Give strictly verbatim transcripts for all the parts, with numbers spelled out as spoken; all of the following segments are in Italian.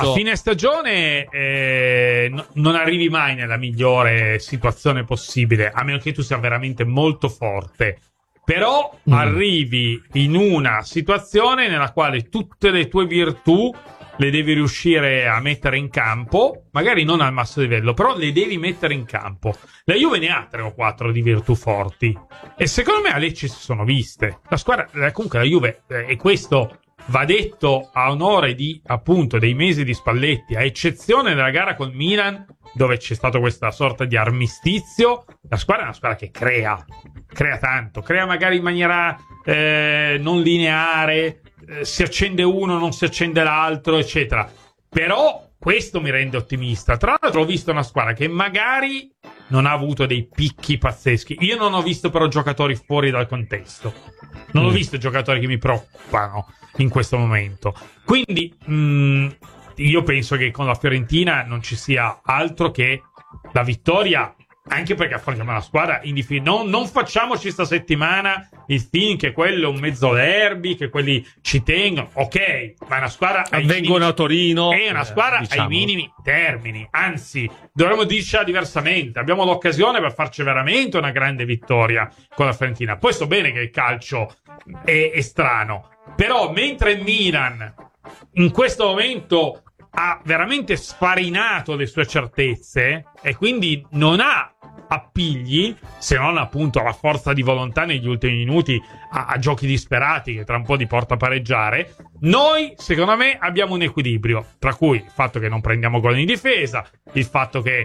a fine stagione eh, no, non arrivi mai nella migliore situazione possibile, a meno che tu sia veramente molto forte. Però mm. arrivi in una situazione nella quale tutte le tue virtù le devi riuscire a mettere in campo, magari non al massimo livello, però le devi mettere in campo. La Juve ne ha tre o quattro di virtù forti e secondo me a Lecce si sono viste. La squadra, comunque la Juve, eh, e questo va detto a onore di, appunto, dei mesi di Spalletti, a eccezione della gara col Milan, dove c'è stato questa sorta di armistizio, la squadra è una squadra che crea, crea tanto, crea magari in maniera eh, non lineare, eh, si accende uno, non si accende l'altro, eccetera. Però questo mi rende ottimista. Tra l'altro ho visto una squadra che magari non ha avuto dei picchi pazzeschi. Io non ho visto però giocatori fuori dal contesto. Non mm. ho visto giocatori che mi preoccupano in questo momento. Quindi mh, io penso che con la Fiorentina non ci sia altro che la vittoria, anche perché affrontiamo una squadra indifin- non, non facciamoci sta settimana il film che quello è un mezzo derby, che quelli ci tengono, ok, ma è una squadra avvengono a Torino, è una squadra eh, diciamo. ai minimi termini, anzi dovremmo dircela diversamente, abbiamo l'occasione per farci veramente una grande vittoria con la Fiorentina. Poi so bene che il calcio è, è strano, però mentre il Milan in questo momento ha veramente sfarinato le sue certezze e quindi non ha appigli, se non appunto la forza di volontà negli ultimi minuti a, a giochi disperati che tra un po' ti porta a pareggiare, noi secondo me abbiamo un equilibrio, tra cui il fatto che non prendiamo gol in difesa, il fatto che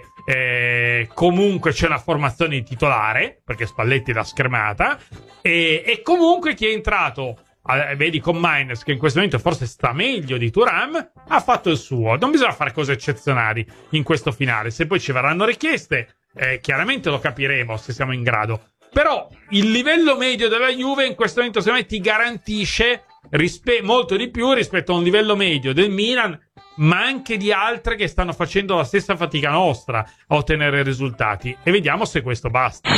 eh, comunque c'è una formazione titolare perché Spalletti l'ha schermata e, e comunque chi è entrato, vedi con Mainz che in questo momento forse sta meglio di Thuram, ha fatto il suo. Non bisogna fare cose eccezionali in questo finale, se poi ci verranno richieste eh, chiaramente lo capiremo se siamo in grado, però il livello medio della Juve in questo momento secondo me ti garantisce rispe- molto di più rispetto a un livello medio del Milan, ma anche di altre che stanno facendo la stessa fatica nostra a ottenere risultati, e vediamo se questo basta.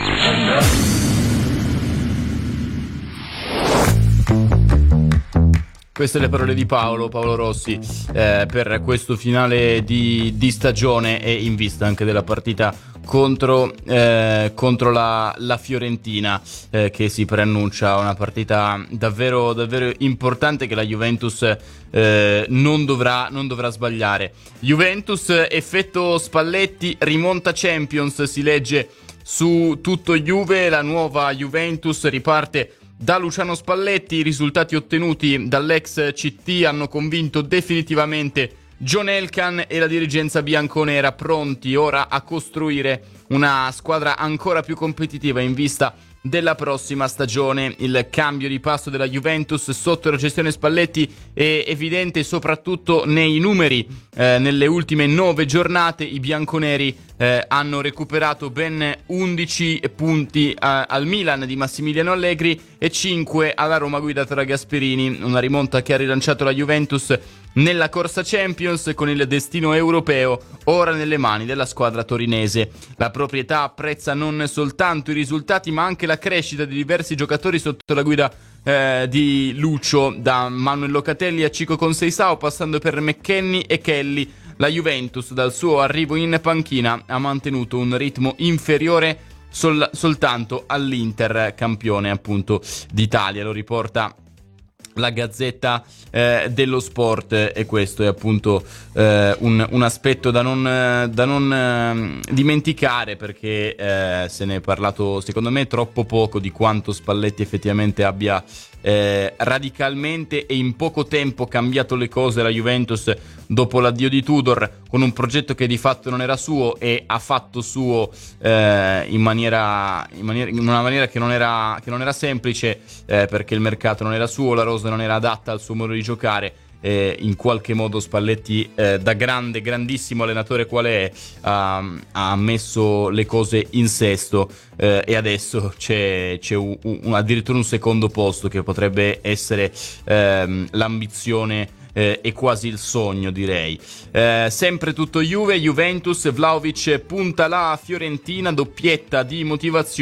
Queste le parole di Paolo, Paolo Rossi, eh, per questo finale di, di stagione e in vista anche della partita contro, eh, contro la, la Fiorentina, eh, che si preannuncia una partita davvero, davvero importante che la Juventus eh, non dovrà, non dovrà sbagliare. Juventus, effetto Spalletti, rimonta Champions, si legge su Tutto Juve. La nuova Juventus riparte da Luciano Spalletti. I risultati ottenuti dall'ex C T hanno convinto definitivamente John Elkann e la dirigenza bianconera, pronti ora a costruire una squadra ancora più competitiva in vista della prossima stagione. Il cambio di passo della Juventus sotto la gestione Spalletti è evidente soprattutto nei numeri. Eh, nelle ultime nove giornate i bianconeri eh, hanno recuperato ben undici punti eh, al Milan di Massimiliano Allegri e cinque alla Roma guidata da Gasperini, una rimonta che ha rilanciato la Juventus nella corsa Champions, con il destino europeo ora nelle mani della squadra torinese. La proprietà apprezza non soltanto i risultati ma anche la crescita di diversi giocatori sotto la guida eh, di Lucio, da Manuel Locatelli a Chico Conceição passando per McKennie e Kelly. La Juventus dal suo arrivo in panchina ha mantenuto un ritmo inferiore sol- soltanto all'Inter, campione appunto d'Italia, lo riporta la Gazzetta eh, dello Sport, e questo è appunto eh, un, un aspetto da non, da non eh, dimenticare, perché eh, se ne è parlato secondo me troppo poco di quanto Spalletti effettivamente abbia eh, radicalmente e in poco tempo cambiato le cose alla Juventus dopo l'addio di Tudor, con un progetto che di fatto non era suo e ha fatto suo eh, in, maniera, in, maniera, in una maniera che non era, che non era semplice, eh, perché il mercato non era suo, la rosa non era adatta al suo modo di giocare. Eh, in qualche modo Spalletti, eh, da grande, grandissimo allenatore quale è, ha, ha messo le cose in sesto, eh, e adesso c'è, c'è un, un, addirittura un secondo posto che potrebbe essere ehm, l'ambizione eh, e quasi il sogno, direi. Eh, sempre tutto Juve, Juventus, Vlahovic punta la Fiorentina, doppietta di motivazioni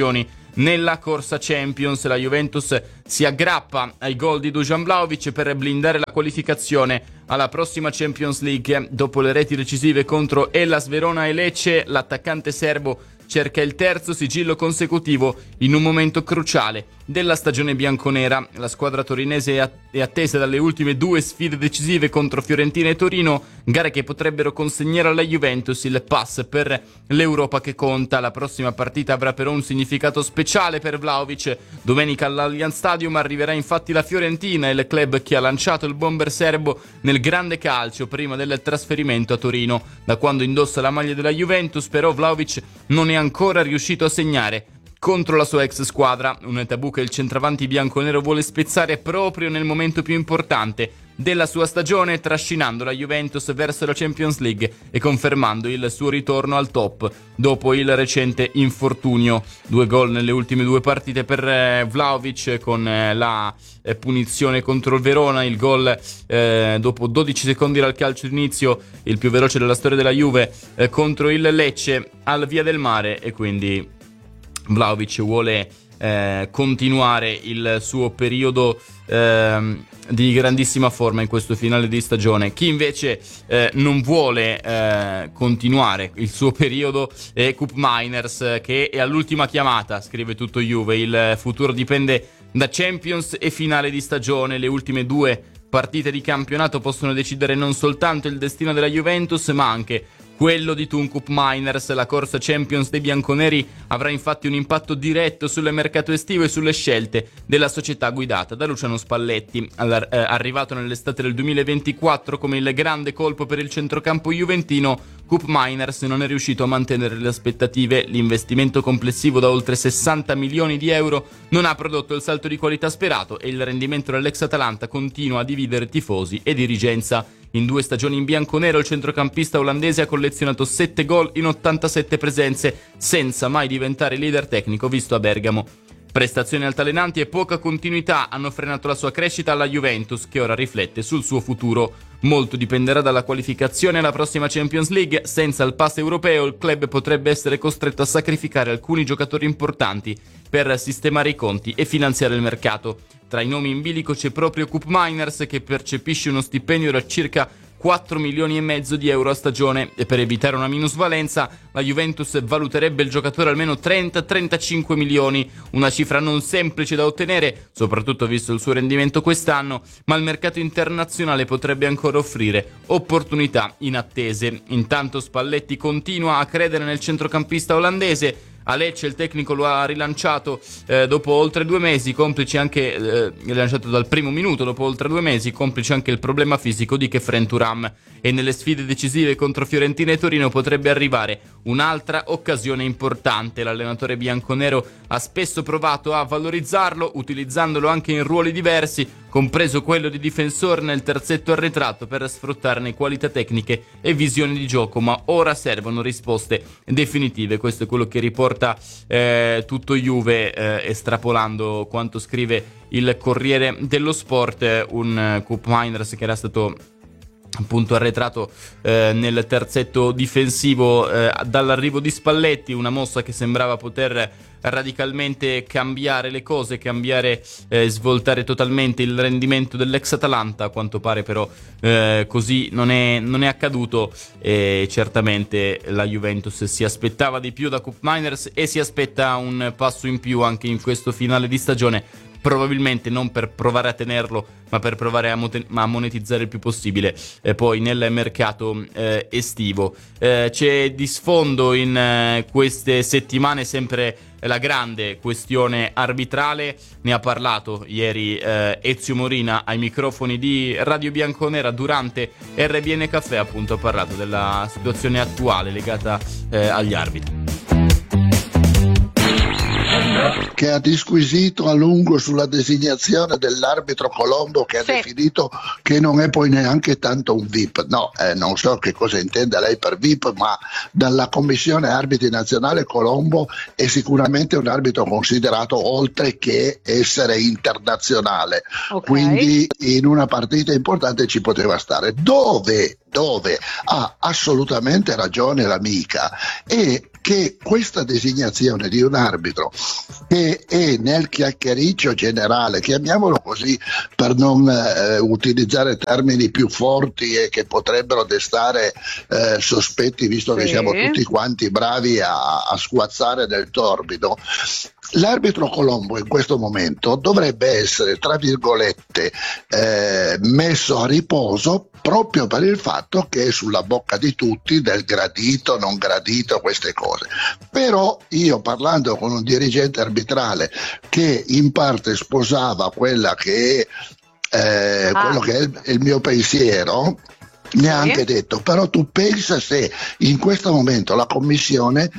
nella corsa Champions. La Juventus si aggrappa ai gol di Dusan Vlahovic per blindare la qualificazione alla prossima Champions League. Dopo le reti decisive contro Hellas Verona e Lecce, l'attaccante serbo cerca il terzo sigillo consecutivo in un momento cruciale della stagione bianconera. La squadra torinese è attesa dalle ultime due sfide decisive contro Fiorentina e Torino, gare che potrebbero consegnare alla Juventus il pass per l'Europa che conta. La prossima partita avrà però un significato speciale per Vlahovic. Domenica all'Allianz Stadium arriverà infatti la Fiorentina, il club che ha lanciato il bomber serbo nel grande calcio prima del trasferimento a Torino. Da quando indossa la maglia della Juventus però Vlahovic non è ancora riuscito a segnare contro la sua ex squadra, un tabù che il centravanti bianconero vuole spezzare proprio nel momento più importante della sua stagione, trascinando la Juventus verso la Champions League e confermando il suo ritorno al top dopo il recente infortunio. Due gol nelle ultime due partite per eh, Vlahovic, con eh, la eh, punizione contro il Verona, il gol eh, dopo dodici secondi dal calcio d'inizio, il più veloce della storia della Juve, eh, contro il Lecce al Via del Mare, e quindi Vlahovic vuole eh, continuare il suo periodo eh, di grandissima forma in questo finale di stagione. Chi invece eh, non vuole eh, continuare il suo periodo è Koop Meiners, che è all'ultima chiamata, scrive tutto Juve. Il futuro dipende da Champions e finale di stagione. Le ultime due partite di campionato possono decidere non soltanto il destino della Juventus, ma anche quello di Koop Meiners. La corsa Champions dei bianconeri avrà infatti un impatto diretto sul mercato estivo e sulle scelte della società guidata da Luciano Spalletti. All- eh, arrivato nell'estate del duemilaventiquattro come il grande colpo per il centrocampo juventino, Koop Meiners non è riuscito a mantenere le aspettative. L'investimento complessivo da oltre sessanta milioni di euro non ha prodotto il salto di qualità sperato e il rendimento dell'ex Atalanta continua a dividere tifosi e dirigenza. In due stagioni in bianconero il centrocampista olandese ha collezionato sette gol in ottantasette presenze, senza mai diventare leader tecnico visto a Bergamo. Prestazioni altalenanti e poca continuità hanno frenato la sua crescita alla Juventus, che ora riflette sul suo futuro. Molto dipenderà dalla qualificazione alla prossima Champions League. Senza il pass europeo il club potrebbe essere costretto a sacrificare alcuni giocatori importanti per sistemare i conti e finanziare il mercato. Tra i nomi in bilico c'è proprio Koop Meiners, che percepisce uno stipendio da circa quattro milioni e mezzo di euro a stagione, e per evitare una minusvalenza la Juventus valuterebbe il giocatore almeno trenta trentacinque milioni, una cifra non semplice da ottenere, soprattutto visto il suo rendimento quest'anno, ma il mercato internazionale potrebbe ancora offrire opportunità inattese. Intanto Spalletti continua a credere nel centrocampista olandese. A Lecce il tecnico lo ha rilanciato eh, dopo oltre due mesi, complice anche eh, rilanciato dal primo minuto dopo oltre due mesi, complice anche il problema fisico di Khéphren Thuram, e nelle sfide decisive contro Fiorentina e Torino potrebbe arrivare un'altra occasione importante. L'allenatore bianconero ha spesso provato a valorizzarlo, utilizzandolo anche in ruoli diversi, compreso quello di difensore nel terzetto arretrato, per sfruttarne qualità tecniche e visioni di gioco, ma ora servono risposte definitive. Questo è quello che riporta eh, tutto Juve, eh, estrapolando quanto scrive il Corriere dello Sport. Un uh, Koop Meiners che era stato appunto arretrato eh, nel terzetto difensivo eh, dall'arrivo di Spalletti, una mossa che sembrava poter radicalmente cambiare le cose, cambiare eh, svoltare totalmente il rendimento dell'ex Atalanta. A quanto pare però eh, così non è, non è accaduto, e certamente la Juventus si aspettava di più da Koop Meiners e si aspetta un passo in più anche in questo finale di stagione, probabilmente non per provare a tenerlo, ma per provare a, moten- a monetizzare il più possibile eh, poi nel mercato eh, estivo. Eh, c'è di sfondo in eh, queste settimane sempre la grande questione arbitrale. Ne ha parlato ieri eh, Ezio Morina ai microfoni di Radio Bianconera durante R B N Caffè. Appunto ha parlato della situazione attuale legata eh, agli arbitri, che ha disquisito a lungo sulla designazione dell'arbitro Colombo, che ha sì. definito che non è poi neanche tanto un V I P. No, eh, non so che cosa intenda lei per V I P, ma dalla Commissione Arbitri Nazionale Colombo è sicuramente un arbitro considerato oltre che essere internazionale. Okay. Quindi in una partita importante ci poteva stare. Dove? Dove ha assolutamente ragione l'amica, e che questa designazione di un arbitro che è nel chiacchiericcio generale, chiamiamolo così per non eh, utilizzare termini più forti e che potrebbero destare eh, sospetti, visto sì. che siamo tutti quanti bravi a, a sguazzare nel torbido, l'arbitro Colombo in questo momento dovrebbe essere, tra virgolette, eh, messo a riposo proprio per il fatto che è sulla bocca di tutti del gradito, non gradito, queste cose. Però io, parlando con un dirigente arbitrale che in parte sposava quella che è, eh, ah. quello che è il, il mio pensiero, mi ha anche detto: però tu pensa se in questo momento la commissione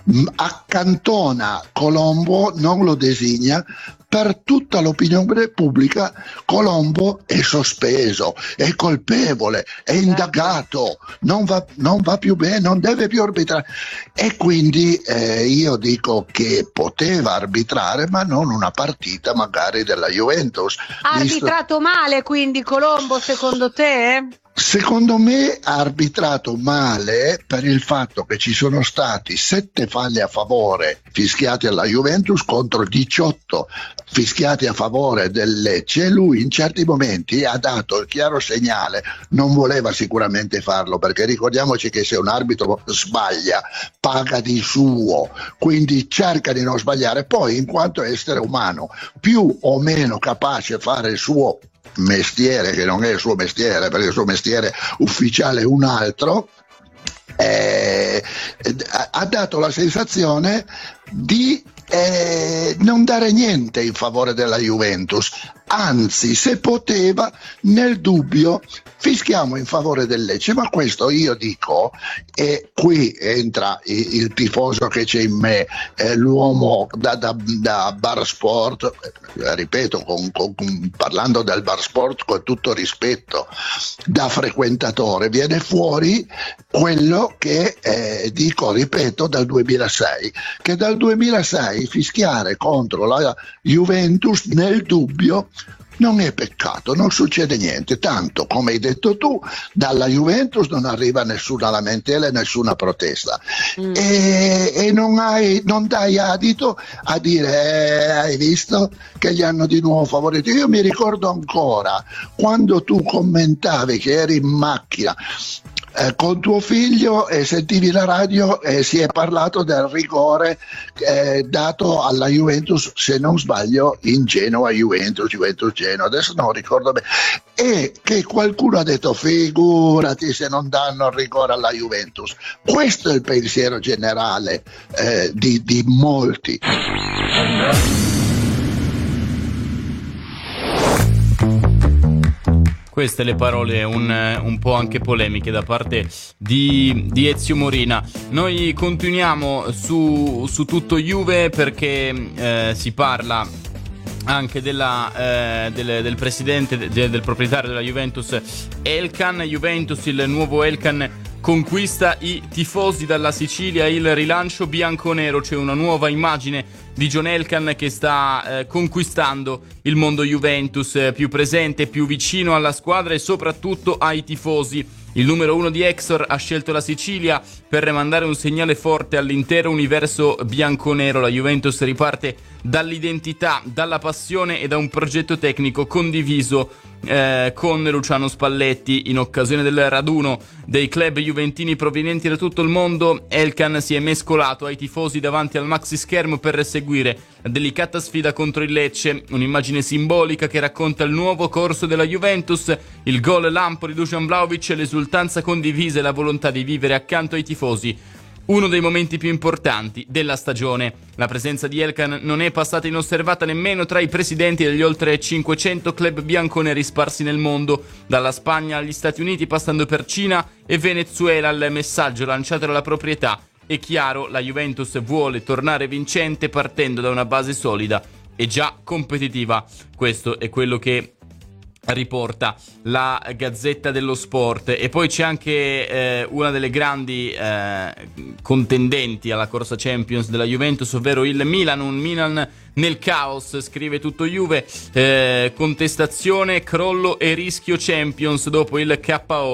accantona Colombo, non lo designa, per tutta l'opinione pubblica Colombo è sospeso, è colpevole, è indagato, non va, non va più bene, non deve più arbitrare. E quindi eh, io dico che poteva arbitrare, ma non una partita magari della Juventus. Ha arbitrato male quindi Colombo, secondo te? Secondo me ha arbitrato male per il fatto che ci sono stati sette falli a favore fischiati alla Juventus contro diciotto fischiati a favore del Lecce. Lui in certi momenti ha dato il chiaro segnale, non voleva sicuramente farlo, perché ricordiamoci che se un arbitro sbaglia paga di suo, quindi cerca di non sbagliare, poi in quanto essere umano più o meno capace a fare il suo mestiere, che non è il suo mestiere perché il suo mestiere ufficiale è un altro, eh, ha dato la sensazione di eh, non dare niente in favore della Juventus, anzi se poteva nel dubbio fischiamo in favore del Lecce. Ma questo io dico, e qui entra il, il tifoso che c'è in me, eh, l'uomo da, da, da bar sport, eh, ripeto con, con, parlando del bar sport con tutto rispetto, da frequentatore, viene fuori quello che eh, dico, ripeto, dal duemilasei, che dal duemilasei fischiare contro la Juventus nel dubbio non è peccato, non succede niente, tanto come hai detto tu dalla Juventus non arriva nessuna lamentela e nessuna protesta, mm. e, e non, hai, non dai adito a dire eh, hai visto che gli hanno di nuovo favorito. Io mi ricordo ancora quando tu commentavi che eri in macchina Eh, con tuo figlio e eh, sentivi la radio e eh, si è parlato del rigore eh, dato alla Juventus, se non sbaglio in Genoa, Juventus, Juventus Genoa, adesso non ricordo bene, e che qualcuno ha detto figurati se non danno il rigore alla Juventus. Questo è il pensiero generale eh, di, di molti. Queste le parole un, un po' anche polemiche da parte di, di Ezio Morina. Noi continuiamo su, su tutto Juve perché eh, si parla anche della, eh, del, del presidente, de, del proprietario della Juventus, Elkann. Juventus, il nuovo Elkann conquista i tifosi dalla Sicilia, il rilancio bianconero. C'è una nuova immagine di John Elkann che sta eh, conquistando il mondo Juventus, eh, più presente, più vicino alla squadra e soprattutto ai tifosi. Il numero uno di Exor ha scelto la Sicilia per mandare un segnale forte all'intero universo bianconero. La Juventus riparte dall'identità, dalla passione e da un progetto tecnico condiviso eh, con Luciano Spalletti. In occasione del raduno dei club juventini provenienti da tutto il mondo, Elkann si è mescolato ai tifosi davanti al maxi schermo per seguire la delicata sfida contro il Lecce, un'immagine simbolica che racconta il nuovo corso della Juventus, il gol lampo di Dusan Vlahovic, l'esultanza condivisa e la volontà di vivere accanto ai tifosi uno dei momenti più importanti della stagione. La presenza di Elkann non è passata inosservata nemmeno tra i presidenti degli oltre cinquecento club bianconeri sparsi nel mondo, dalla Spagna agli Stati Uniti passando per Cina e Venezuela. Il messaggio lanciato dalla proprietà è chiaro: la Juventus vuole tornare vincente partendo da una base solida e già competitiva. Questo è quello che riporta la Gazzetta dello Sport. E poi c'è anche eh, una delle grandi eh, contendenti alla corsa Champions della Juventus, ovvero il Milan. Un Milan nel caos, scrive tutto Juve, eh, contestazione, crollo e rischio Champions dopo il K O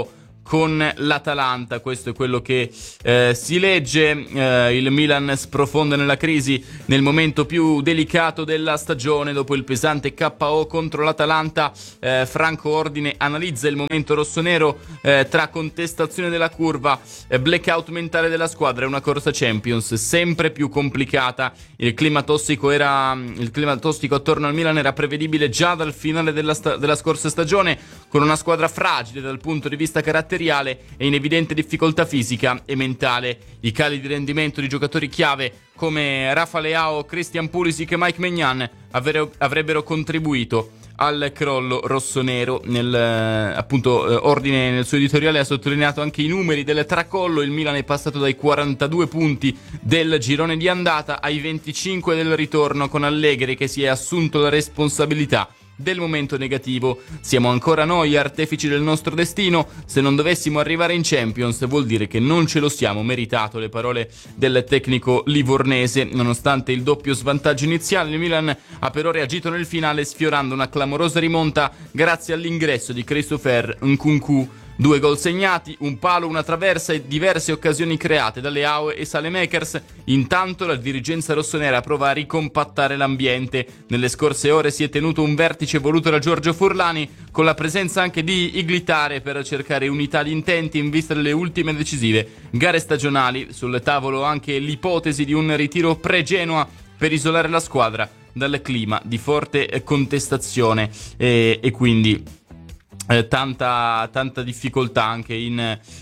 con l'Atalanta. Questo è quello che eh, si legge. Eh, il Milan sprofonda nella crisi nel momento più delicato della stagione dopo il pesante K O contro l'Atalanta. eh, Franco Ordine analizza il momento rossonero eh, tra contestazione della curva, eh, blackout mentale della squadra e una corsa Champions sempre più complicata. Il clima tossico era il clima tossico attorno al Milan era prevedibile già dal finale della, sta- della scorsa stagione, con una squadra fragile dal punto di vista caratteriale e in evidente difficoltà fisica e mentale. I cali di rendimento di giocatori chiave come Rafa Leao, Christian Pulisic e Mike Maignan avrebbero contribuito al crollo rossonero. Nel appunto eh, Ordine nel suo editoriale ha sottolineato anche i numeri del tracollo. Il Milan è passato dai quarantadue punti del girone di andata ai venticinque del ritorno, con Allegri che si è assunto la responsabilità del momento negativo. Siamo ancora noi artefici del nostro destino. Se non dovessimo arrivare in Champions vuol dire che non ce lo siamo meritato. Le parole del tecnico livornese. Nonostante il doppio svantaggio iniziale, il Milan ha però reagito nel finale sfiorando una clamorosa rimonta grazie all'ingresso di Christopher Nkunku. Due gol segnati, un palo, una traversa e diverse occasioni create da Leao e Saelemaekers. Intanto la dirigenza rossonera prova a ricompattare l'ambiente. Nelle scorse ore si è tenuto un vertice voluto da Giorgio Furlani, con la presenza anche di Iglitare, per cercare unità di intenti in vista delle ultime decisive gare stagionali. Sul tavolo anche l'ipotesi di un ritiro pre-Genoa per isolare la squadra dal clima di forte contestazione e, e quindi Eh, tanta, tanta difficoltà anche in,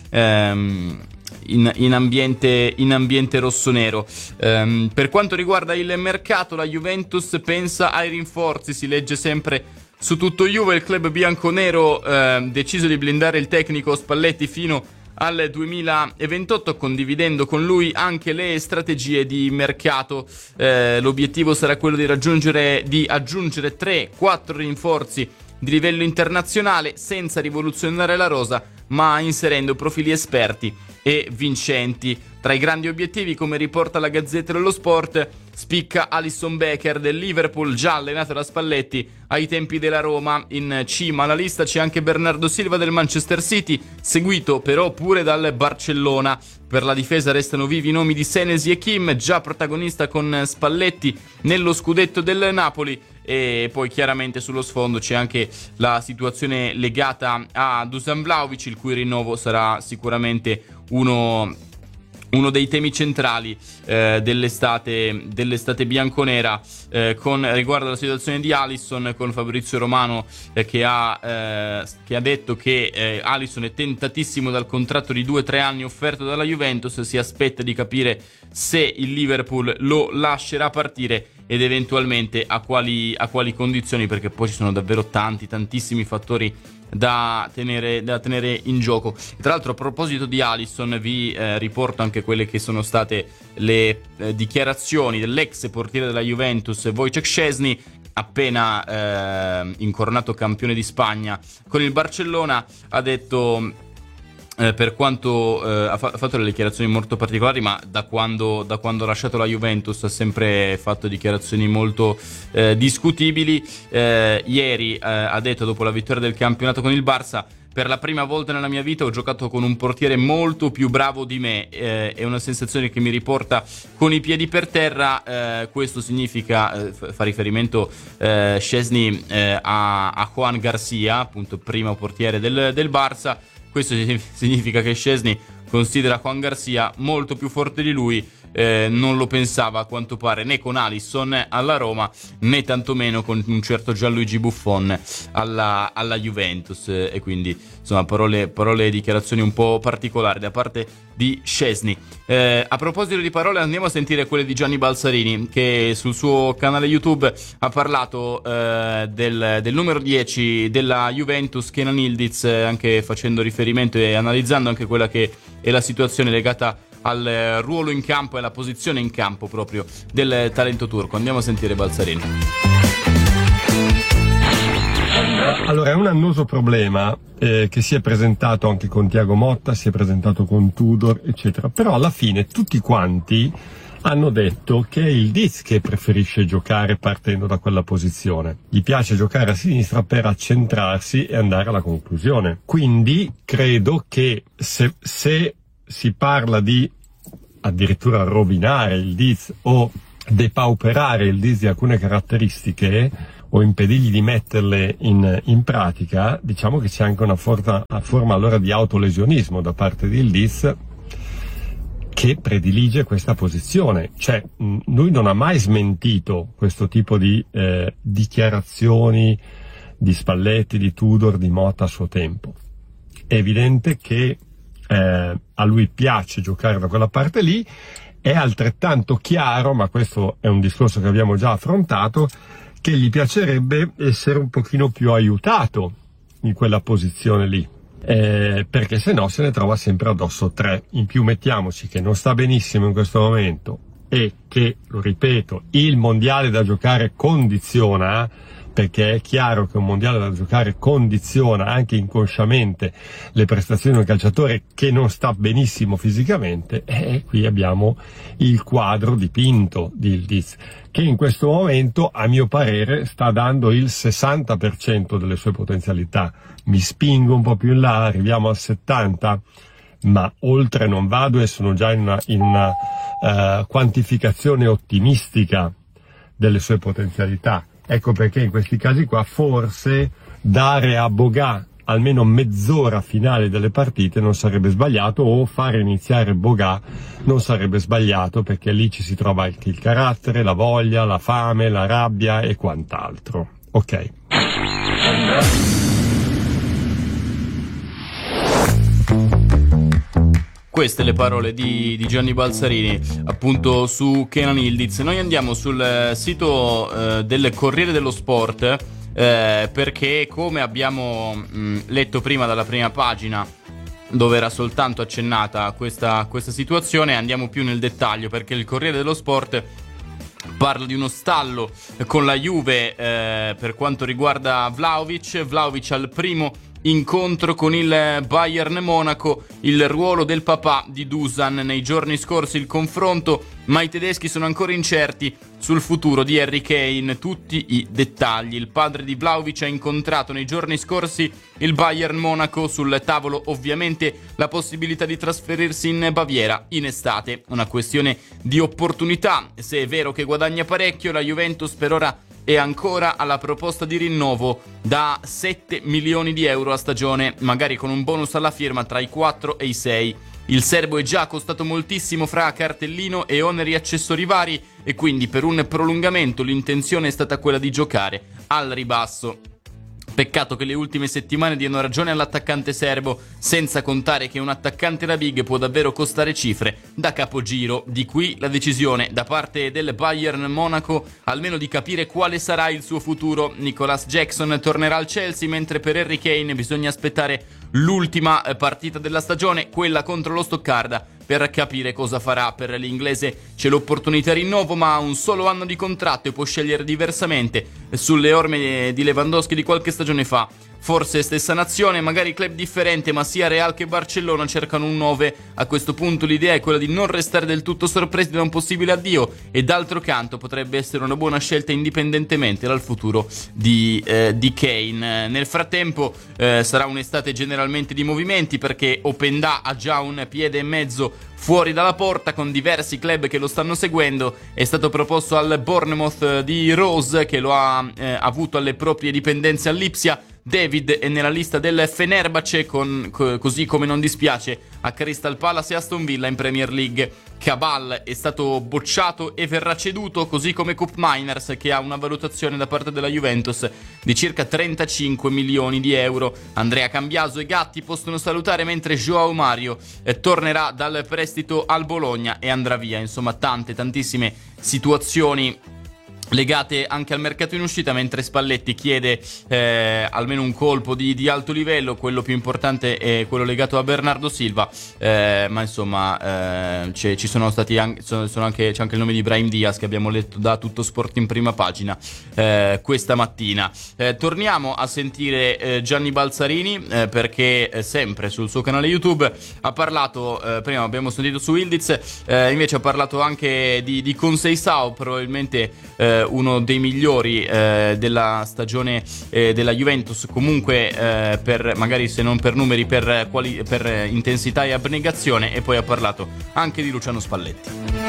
ehm, in, in, ambiente, in ambiente rossonero. Ehm, per quanto riguarda il mercato, la Juventus pensa ai rinforzi. Si legge sempre su Tutto Juve. Il club bianconero ha eh, deciso di blindare il tecnico Spalletti fino al duemilaventotto, condividendo con lui anche le strategie di mercato. Eh, l'obiettivo sarà quello di raggiungere di aggiungere tre quattro rinforzi di livello internazionale, senza rivoluzionare la rosa, ma inserendo profili esperti e vincenti. Tra i grandi obiettivi, come riporta la Gazzetta dello Sport, spicca Alisson Becker del Liverpool, già allenato da Spalletti ai tempi della Roma. In cima alla lista c'è anche Bernardo Silva del Manchester City, seguito però pure dal Barcellona. Per la difesa restano vivi i nomi di Senesi e Kim, già protagonista con Spalletti nello scudetto del Napoli. E poi chiaramente sullo sfondo c'è anche la situazione legata a Dusan Vlahovic, il cui rinnovo sarà sicuramente uno... uno dei temi centrali eh, dell'estate, dell'estate bianconera. Eh, con riguardo alla situazione di Alisson, con Fabrizio Romano eh, che, ha, eh, che ha detto che eh, Alisson è tentatissimo dal contratto di due tre anni offerto dalla Juventus. Si aspetta di capire se il Liverpool lo lascerà partire ed eventualmente a quali, a quali condizioni, perché poi ci sono davvero tanti, tantissimi fattori da tenere, da tenere in gioco. Tra l'altro, a proposito di Alisson, vi eh, riporto anche quelle che sono state le eh, dichiarazioni dell'ex portiere della Juventus, Wojciech Szczesny, appena eh, incoronato campione di Spagna con il Barcellona. Ha detto Eh, per quanto eh, ha, fa- ha fatto delle dichiarazioni molto particolari, ma da quando, da quando ha lasciato la Juventus ha sempre fatto dichiarazioni molto eh, discutibili. Eh, ieri eh, ha detto, dopo la vittoria del campionato con il Barça: per la prima volta nella mia vita ho giocato con un portiere molto più bravo di me, eh, è una sensazione che mi riporta con i piedi per terra. Eh, questo significa, eh, fa riferimento eh, Szczesny eh, a, a Juan Garcia, appunto primo portiere del, del Barça. Questo significa che Szczesny considera Juan Garcia molto più forte di lui. Eh, non lo pensava a quanto pare né con Alisson alla Roma, né tantomeno con un certo Gianluigi Buffon alla, alla Juventus. Eh, e quindi insomma parole, parole e dichiarazioni un po' particolari da parte di Szczesny. Eh, a proposito di parole, andiamo a sentire quelle di Gianni Balsarini, che sul suo canale YouTube ha parlato eh, del, del numero dieci della Juventus, Kenan Yildiz, eh, anche facendo riferimento e analizzando anche quella che è la situazione legata al ruolo in campo e alla posizione in campo proprio del talento turco. Andiamo a sentire Balsarini. Allora, è un annoso problema eh, che si è presentato anche con Thiago Motta, si è presentato con Tudor, eccetera. Però alla fine tutti quanti hanno detto che è il Diz che preferisce giocare partendo da quella posizione. Gli piace giocare a sinistra per accentrarsi e andare alla conclusione. Quindi credo che se, se si parla di addirittura rovinare il Diz o depauperare il Diz di alcune caratteristiche o impedirgli di metterle in, in pratica, diciamo che c'è anche una, forta, una forma allora di autolesionismo da parte di Diz, che predilige questa posizione. Cioè, mh, lui non ha mai smentito questo tipo di eh, dichiarazioni di Spalletti, di Tudor, di Motta a suo tempo. È evidente che eh, a lui piace giocare da quella parte lì. È altrettanto chiaro, ma questo è un discorso che abbiamo già affrontato, che gli piacerebbe essere un pochino più aiutato in quella posizione lì. Eh, perché se no se ne trova sempre addosso tre. In più mettiamoci che non sta benissimo in questo momento e che, lo ripeto, il mondiale da giocare condiziona, perché è chiaro che un mondiale da giocare condiziona anche inconsciamente le prestazioni di un calciatore che non sta benissimo fisicamente, e qui abbiamo il quadro dipinto di Yildiz, che in questo momento, a mio parere, sta dando il sessanta per cento delle sue potenzialità. Mi spingo un po' più in là, arriviamo al settanta per cento, ma oltre non vado e sono già in una, in una uh, quantificazione ottimistica delle sue potenzialità. Ecco perché in questi casi qua forse dare a Boga almeno mezz'ora finale delle partite non sarebbe sbagliato, o fare iniziare Boga non sarebbe sbagliato, perché lì ci si trova anche il carattere, la voglia, la fame, la rabbia e quant'altro. Ok. Queste le parole di, di Gianni Balzarini appunto su Kenan Yildiz. Noi andiamo sul sito eh, del Corriere dello Sport eh, perché, come abbiamo mh, letto prima dalla prima pagina, dove era soltanto accennata questa, questa situazione, andiamo più nel dettaglio, perché il Corriere dello Sport parla di uno stallo con la Juve eh, per quanto riguarda Vlahovic. Vlahovic al primo incontro con il Bayern Monaco, il ruolo del papà di Dusan. Nei giorni scorsi il confronto, ma i tedeschi sono ancora incerti sul futuro di Harry Kane. Tutti i dettagli. Il padre di Vlahovic ha incontrato nei giorni scorsi il Bayern Monaco, sul tavolo ovviamente la possibilità di trasferirsi in Baviera in estate, una questione di opportunità. Se è vero che guadagna parecchio, la Juventus per ora è ancora alla proposta di rinnovo da sette milioni di euro a stagione, magari con un bonus alla firma tra i quattro e i sei. Il serbo è già costato moltissimo fra cartellino e oneri accessori vari, e quindi per un prolungamento l'intenzione è stata quella di giocare al ribasso. Peccato che le ultime settimane diano ragione all'attaccante serbo, senza contare che un attaccante da big può davvero costare cifre da capogiro. Di qui la decisione da parte del Bayern Monaco almeno di capire quale sarà il suo futuro. Nicolas Jackson tornerà al Chelsea, mentre per Harry Kane bisogna aspettare l'ultima partita della stagione, quella contro lo Stoccarda, per capire cosa farà. Per l'inglese c'è l'opportunità rinnovo, ma ha un solo anno di contratto e può scegliere diversamente sulle orme di Lewandowski di qualche stagione fa. Forse stessa nazione, magari club differente, ma sia Real che Barcellona cercano un nove. A questo punto l'idea è quella di non restare del tutto sorpresi da un possibile addio, e d'altro canto potrebbe essere una buona scelta indipendentemente dal futuro di, eh, di Kane. Nel frattempo eh, sarà un'estate generalmente di movimenti, perché Openda ha già un piede e mezzo fuori dalla porta, con diversi club che lo stanno seguendo. È stato proposto al Bournemouth di Rose, che lo ha eh, avuto alle proprie dipendenze all'Ipsia. David è nella lista del Fenerbahce, con, co- così come non dispiace a Crystal Palace e Aston Villa in Premier League. Cabal è stato bocciato e verrà ceduto, così come Koop Meiners, che ha una valutazione da parte della Juventus di circa trentacinque milioni di euro. Andrea Cambiaso e Gatti possono salutare, mentre Joao Mario eh, tornerà dal prestito al Bologna e andrà via. Insomma, tante tantissime situazioni legate anche al mercato in uscita, mentre Spalletti chiede eh, almeno un colpo di, di alto livello. Quello più importante è quello legato a Bernardo Silva, eh, ma insomma eh, ci sono stati anche, sono, sono anche, c'è anche il nome di Brahim Diaz che abbiamo letto da Tutto Sport in prima pagina eh, questa mattina. Eh, torniamo a sentire eh, Gianni Balzarini eh, perché eh, sempre sul suo canale YouTube ha parlato, eh, prima abbiamo sentito su Yildiz, eh, invece ha parlato anche di, di Conceição, probabilmente eh, uno dei migliori eh, della stagione eh, della Juventus, comunque eh, per magari se non per numeri, per, quali, per intensità e abnegazione. E poi ha parlato anche di Luciano Spalletti.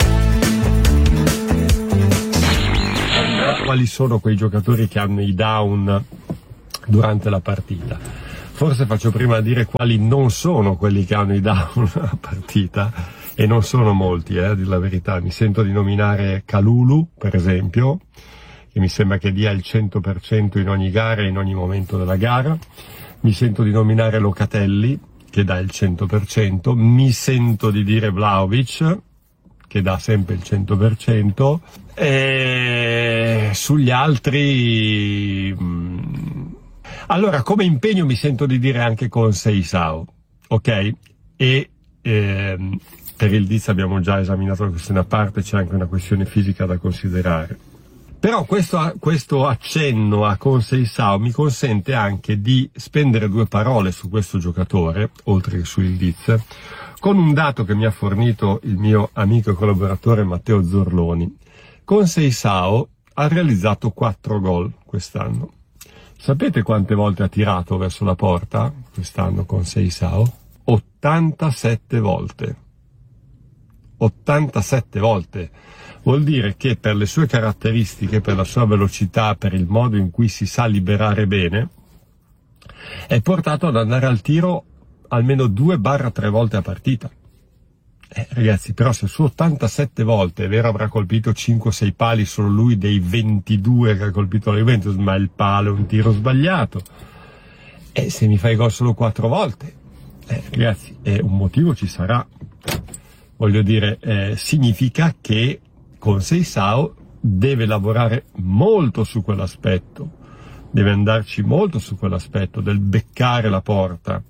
Quali sono quei giocatori che hanno i down durante la partita? Forse faccio prima a dire quali non sono quelli che hanno i down a partita, e non sono molti, eh, a dir la verità. Mi sento di nominare Kalulu, per esempio, che mi sembra che dia il cento per cento in ogni gara e in ogni momento della gara. Mi sento di nominare Locatelli, che dà il cento per cento. Mi sento di dire Vlahovic, che dà sempre il cento per cento. E sugli altri... Allora, come impegno mi sento di dire anche Conceição, ok? E... Ehm, per il Diz abbiamo già esaminato la questione a parte, c'è anche una questione fisica da considerare. Però questo, questo accenno a Conceição mi consente anche di spendere due parole su questo giocatore, oltre che su il Diz, con un dato che mi ha fornito il mio amico e collaboratore Matteo Zorloni. Conceição ha realizzato quattro gol quest'anno. Sapete quante volte ha tirato verso la porta quest'anno Conceição? ottantasette volte. ottantasette volte. Vuol dire che per le sue caratteristiche, per la sua velocità, per il modo in cui si sa liberare bene, è portato ad andare al tiro almeno due barra tre volte a partita. Eh, ragazzi, però se su ottantasette volte, è vero, avrà colpito cinque o sei pali solo lui dei ventidue che ha colpito la Juventus, ma il palo è un tiro sbagliato. E se mi fai gol solo quattro volte, eh, ragazzi, eh, un motivo ci sarà. Voglio dire, eh, significa che Conceição deve lavorare molto su quell'aspetto, deve andarci molto su quell'aspetto del beccare la porta.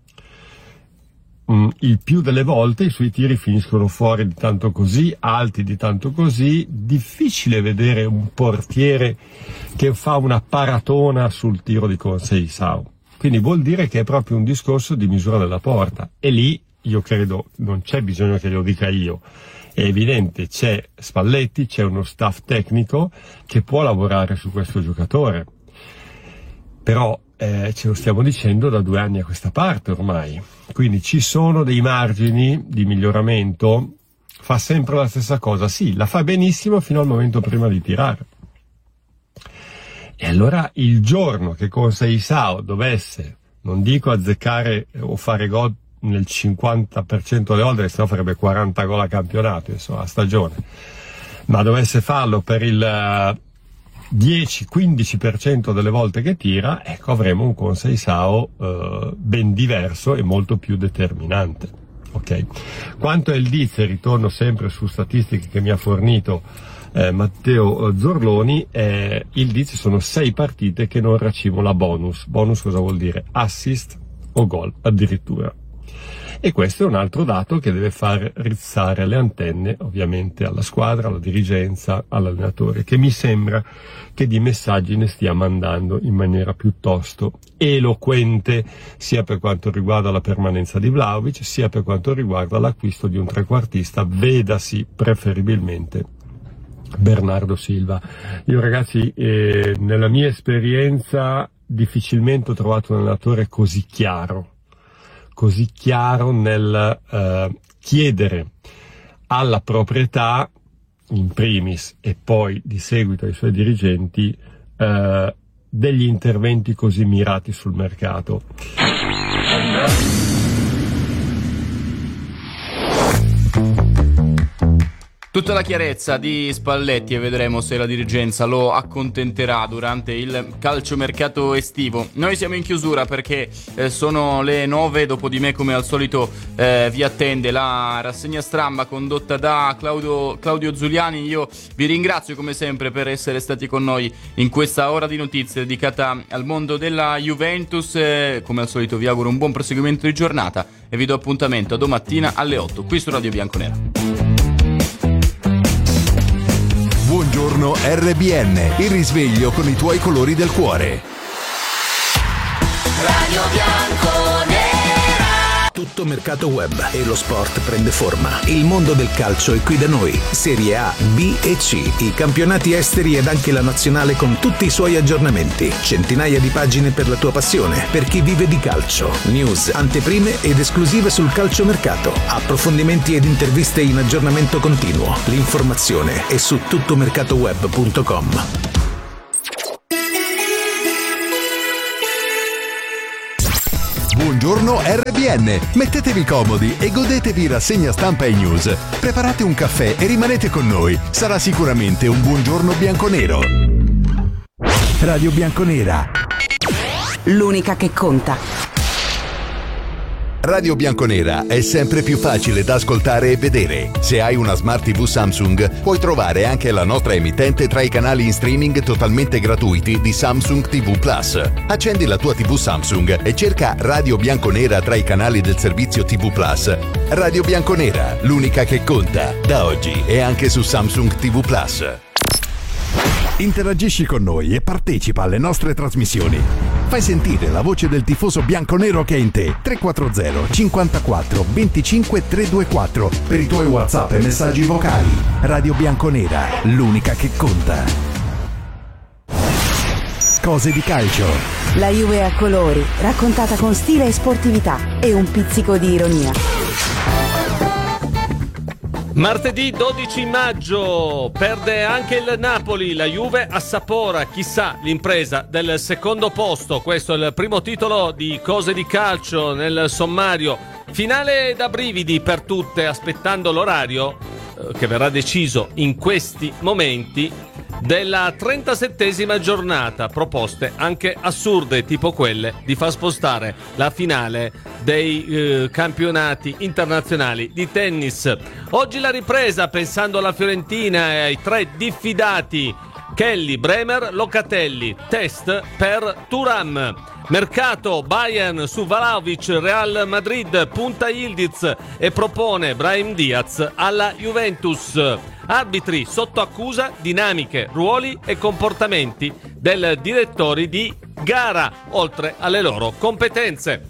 Mm, il più delle volte i suoi tiri finiscono fuori di tanto così, alti di tanto così, difficile vedere un portiere che fa una paratona sul tiro di Conceição. Quindi vuol dire che è proprio un discorso di misura della porta, e lì io credo non c'è bisogno che lo dica io, è evidente, c'è Spalletti, c'è uno staff tecnico che può lavorare su questo giocatore, però eh, ce lo stiamo dicendo da due anni a questa parte ormai, quindi ci sono dei margini di miglioramento. Fa sempre la stessa cosa, sì, la fa benissimo fino al momento prima di tirare. E allora il giorno che Conceição dovesse, non dico azzeccare o fare gol nel cinquanta per cento delle volte, se no farebbe quaranta gol a campionato, insomma, a stagione, ma dovesse farlo per il dieci quindici per cento delle volte che tira, ecco, avremo un Conceição eh, ben diverso e molto più determinante. Okay. Quanto al Diz, ritorno sempre su statistiche che mi ha fornito eh, Matteo Zorloni, eh, il Diz sono sei partite che non racimola bonus. Bonus cosa vuol dire? Assist o gol addirittura. E questo è un altro dato che deve far rizzare le antenne ovviamente alla squadra, alla dirigenza, all'allenatore, che mi sembra che di messaggi ne stia mandando in maniera piuttosto eloquente, sia per quanto riguarda la permanenza di Vlahovic, sia per quanto riguarda l'acquisto di un trequartista, vedasi preferibilmente Bernardo Silva. Io ragazzi, eh, nella mia esperienza difficilmente ho trovato un allenatore così chiaro, così chiaro nel eh, chiedere alla proprietà, in primis, e poi di seguito ai suoi dirigenti, eh, degli interventi così mirati sul mercato. Tutta la chiarezza di Spalletti e vedremo se la dirigenza lo accontenterà durante il calciomercato estivo. Noi siamo in chiusura perché eh, sono le nove, dopo di me come al solito eh, vi attende la rassegna stampa condotta da Claudio, Claudio Zuliani. Io vi ringrazio come sempre per essere stati con noi in questa ora di notizie dedicata al mondo della Juventus. Eh, come al solito vi auguro un buon proseguimento di giornata e vi do appuntamento a domattina alle otto qui su Radio Bianconera. Buongiorno R B N, il risveglio con i tuoi colori del cuore. Radio Bianconera. Tutto mercato web e lo sport prende forma. Il mondo del calcio è qui da noi. Serie A, B e C, i campionati esteri ed anche la nazionale con tutti i suoi aggiornamenti. Centinaia di pagine per la tua passione, per chi vive di calcio. News, anteprime ed esclusive sul calciomercato. Approfondimenti ed interviste in aggiornamento continuo. L'informazione è su tuttomercatoweb punto com. Buongiorno R B N, mettetevi comodi e godetevi rassegna stampa e news. Preparate un caffè e rimanete con noi, sarà sicuramente un buongiorno bianconero. Radio Bianconera, l'unica che conta. Radio Bianconera è sempre più facile da ascoltare e vedere. Se hai una Smart tivù Samsung, puoi trovare anche la nostra emittente tra i canali in streaming totalmente gratuiti di Samsung tivù Plus. Accendi la tua tivù Samsung e cerca Radio Bianconera tra i canali del servizio tivù Plus. Radio Bianconera, l'unica che conta. Da oggi è anche su Samsung tivù Plus. Interagisci con noi e partecipa alle nostre trasmissioni. Fai sentire la voce del tifoso bianconero che è in te. tre quattro zero cinquantaquattro venticinque trecentoventiquattro per i tuoi WhatsApp e messaggi vocali. Radio Bianconera, l'unica che conta. Cose di calcio. La Juve a colori, raccontata con stile e sportività e un pizzico di ironia. Martedì dodici maggio perde anche il Napoli, la Juve assapora, chissà, l'impresa del secondo posto. Questo è il primo titolo di Cose di calcio nel sommario. Finale da brividi per tutte, aspettando l'orario eh, che verrà deciso in questi momenti della trentasettesima giornata. Proposte anche assurde, tipo quelle di far spostare la finale dei eh, campionati internazionali di tennis. Oggi la ripresa, pensando alla Fiorentina e ai tre diffidati Kelly, Bremer, Locatelli. Test per Thuram. Mercato, Bayern su Vlahovic, Real Madrid punta Yildiz e propone Brahim Diaz alla Juventus. Arbitri sotto accusa, dinamiche, ruoli e comportamenti del direttori di gara, oltre alle loro competenze.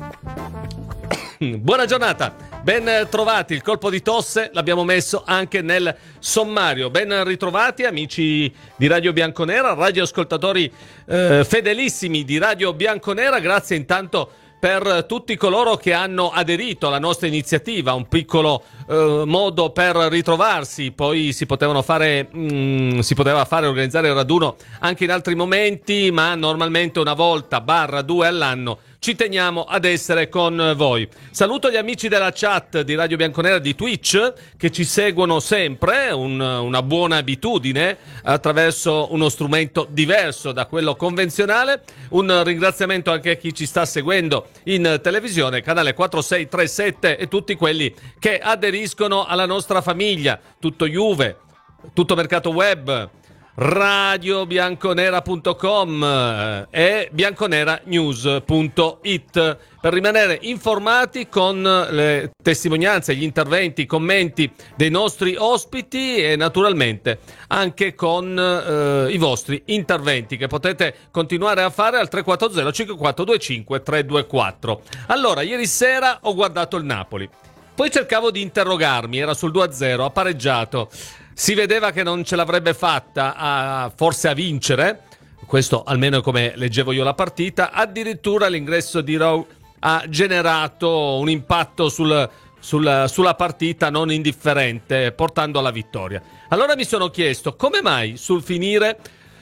Buona giornata, ben trovati. Il colpo di tosse l'abbiamo messo anche nel sommario. Ben ritrovati amici di Radio Bianconera, radioascoltatori eh, fedelissimi di Radio Bianconera. Grazie intanto per tutti coloro che hanno aderito alla nostra iniziativa, un piccolo eh, modo per ritrovarsi. Poi si potevano fare mh, si poteva fare organizzare il raduno anche in altri momenti, ma normalmente una volta barra due all'anno ci teniamo ad essere con voi. Saluto gli amici della chat di Radio Bianconera di Twitch che ci seguono sempre, un, una buona abitudine, attraverso uno strumento diverso da quello convenzionale. Un ringraziamento anche a chi ci sta seguendo in televisione, canale quattro sei tre sette, e tutti quelli che aderiscono alla nostra famiglia. Tutto Juve, tutto mercato web, radio bianconera punto com e bianconeranews punto it per rimanere informati con le testimonianze, gli interventi, i commenti dei nostri ospiti e naturalmente anche con eh, i vostri interventi che potete continuare a fare al tre quattro zero cinque quattro due cinque tre due quattro. Allora, ieri sera ho guardato il Napoli, poi cercavo di interrogarmi, era sul due a zero, ha pareggiato. Si vedeva che non ce l'avrebbe fatta a, forse a vincere, questo almeno come leggevo io la partita. Addirittura l'ingresso di Rowe ha generato un impatto sul, sul, sulla partita non indifferente, portando alla vittoria. Allora mi sono chiesto come mai sul finire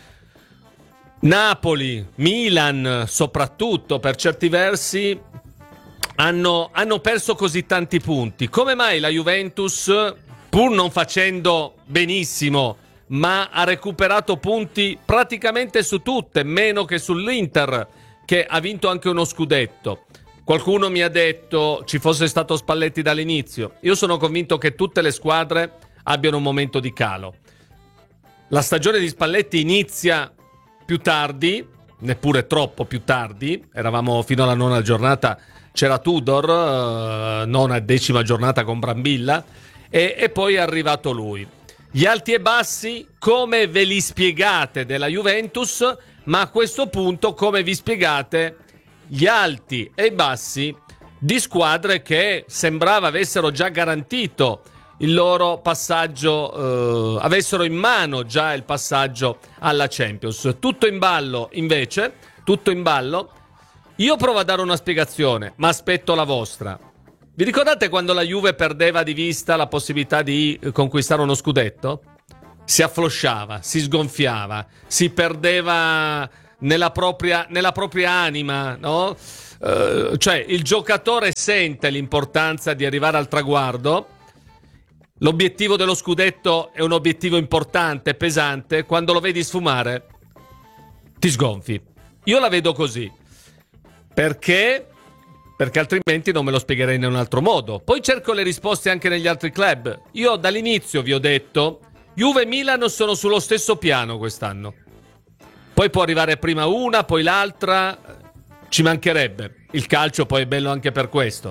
Napoli, Milan soprattutto per certi versi hanno, hanno perso così tanti punti. Come mai la Juventus, pur non facendo benissimo, ma ha recuperato punti praticamente su tutte, meno che sull'Inter, che ha vinto anche uno scudetto. Qualcuno mi ha detto ci fosse stato Spalletti dall'inizio. Io sono convinto che tutte le squadre abbiano un momento di calo. La stagione di Spalletti inizia più tardi, neppure troppo più tardi. Eravamo fino alla nona giornata, c'era Tudor, eh, nona decima giornata con Brambilla, e, e poi è arrivato lui. Gli alti e bassi, come ve li spiegate della Juventus, ma a questo punto come vi spiegate gli alti e i bassi di squadre che sembrava avessero già garantito il loro passaggio, eh, avessero in mano già il passaggio alla Champions. Tutto in ballo, invece, tutto in ballo. Io provo a dare una spiegazione, ma aspetto la vostra. Vi ricordate quando la Juve perdeva di vista la possibilità di conquistare uno scudetto? Si afflosciava, si sgonfiava, si perdeva nella propria, nella propria anima, no? Uh, cioè il giocatore sente l'importanza di arrivare al traguardo. L'obiettivo dello scudetto è un obiettivo importante, pesante. Quando lo vedi sfumare, ti sgonfi. Io la vedo così. Perché? Perché altrimenti non me lo spiegherei in un altro modo. Poi cerco le risposte anche negli altri club. Io dall'inizio vi ho detto, Juve e Milan sono sullo stesso piano quest'anno. Poi può arrivare prima una, poi l'altra, ci mancherebbe. Il calcio poi è bello anche per questo.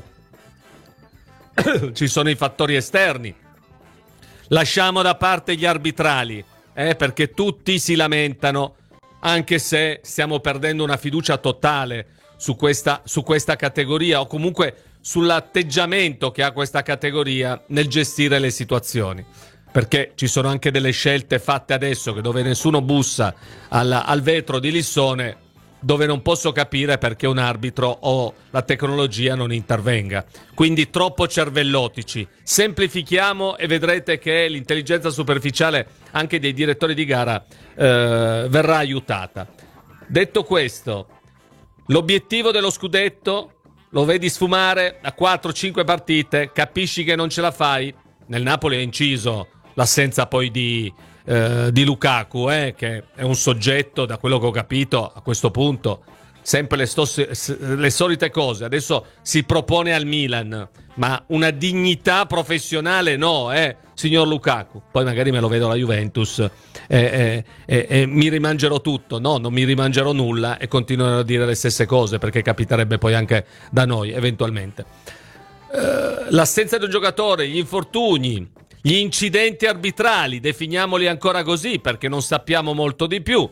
Ci sono i fattori esterni. Lasciamo da parte gli arbitrali, eh, perché tutti si lamentano, anche se stiamo perdendo una fiducia totale su questa, su questa categoria, o comunque sull'atteggiamento che ha questa categoria nel gestire le situazioni. Perché ci sono anche delle scelte fatte adesso che dove nessuno bussa al, al vetro di Lissone, dove non posso capire perché un arbitro o la tecnologia non intervenga. Quindi troppo cervellotici. Semplifichiamo e vedrete che l'intelligenza superficiale anche dei direttori di gara eh, verrà aiutata. Detto questo, l'obiettivo dello scudetto lo vedi sfumare a quattro cinque partite, capisci che non ce la fai. Nel Napoli è inciso l'assenza poi di, eh, di Lukaku, eh, che è un soggetto, da quello che ho capito a questo punto, sempre le, stosse, le solite cose. Adesso si propone al Milan, ma una dignità professionale no, eh, signor Lukaku. Poi magari me lo vedo alla Juventus e eh, eh, eh, eh, mi rimangerò tutto. No, non mi rimangerò nulla e continuerò a dire le stesse cose, perché capiterebbe poi anche da noi eventualmente. Uh, l'assenza di un giocatore, gli infortuni, gli incidenti arbitrali, definiamoli ancora così perché non sappiamo molto di più,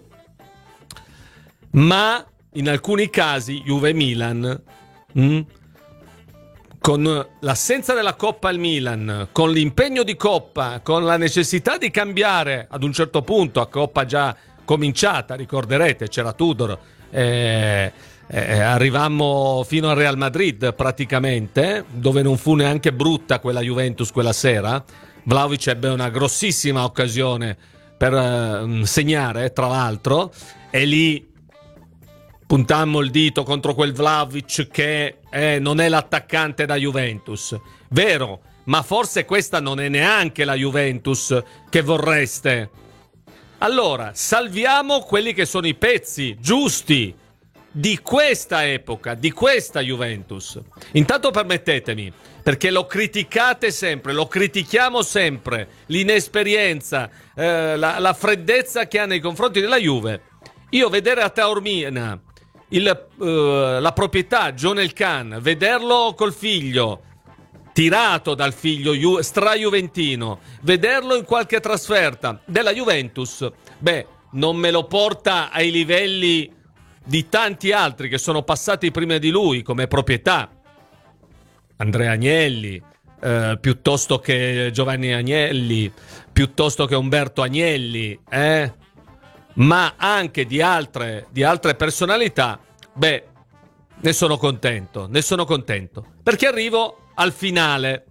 ma in alcuni casi Juve e Milan, mh, con l'assenza della Coppa al Milan, con l'impegno di Coppa, con la necessità di cambiare ad un certo punto, a Coppa già cominciata, ricorderete, c'era Tudor, eh, Eh, arrivammo fino al Real Madrid praticamente, dove non fu neanche brutta quella Juventus quella sera. Vlahovic ebbe una grossissima occasione per eh, segnare, tra l'altro, e lì puntammo il dito contro quel Vlahovic che eh, non è l'attaccante da Juventus. Vero, ma forse questa non è neanche la Juventus che vorreste. Allora, salviamo quelli che sono i pezzi giusti di questa epoca, di questa Juventus. Intanto permettetemi, perché lo criticate sempre, lo critichiamo sempre, l'inesperienza, eh, la, la freddezza che ha nei confronti della Juve. Io vedere a Taormina il, eh, la proprietà, John El Khan, vederlo col figlio, tirato dal figlio ju- stra-juventino, vederlo in qualche trasferta della Juventus, beh, non me lo porta ai livelli di tanti altri che sono passati prima di lui come proprietà, Andrea Agnelli, eh, piuttosto che Giovanni Agnelli, piuttosto che Umberto Agnelli, eh? ma anche di altre, di altre personalità. Beh, ne sono contento, ne sono contento, perché arrivo al finale.